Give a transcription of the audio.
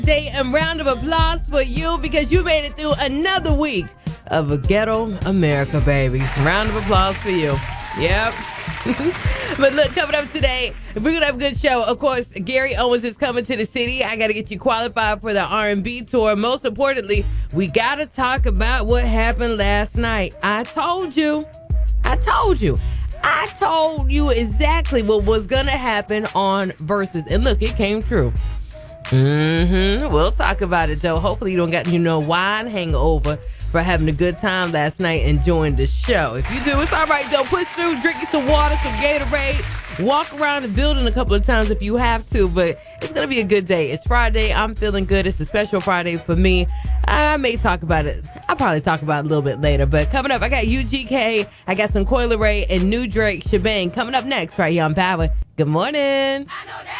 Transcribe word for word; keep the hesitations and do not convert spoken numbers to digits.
Day and round of applause for you because you made it through another week of a ghetto America, baby. Round of applause for you. Yep. But look, coming up today, we're going to have a good show. Of course, Gary Owens is coming to the city. I got to get you qualified for the R and B tour. Most importantly, we got to talk about what happened last night. I told you. I told you. I told you exactly what was going to happen on Versus. And look, it came true. Mm-hmm. We'll talk about it, though. Hopefully you don't got, you know, wine hangover for having a good time last night enjoying the show. If you do, it's all right, though. Push through, drink you some water, some Gatorade. Walk around the building a couple of times if you have to, but it's going to be a good day. It's Friday. I'm feeling good. It's a special Friday for me. I may talk about it. I'll probably talk about it a little bit later, but coming up, I got U G K. I got some Coi Leray and New Drake Shebang coming up next right here on Power. Good morning. I know that.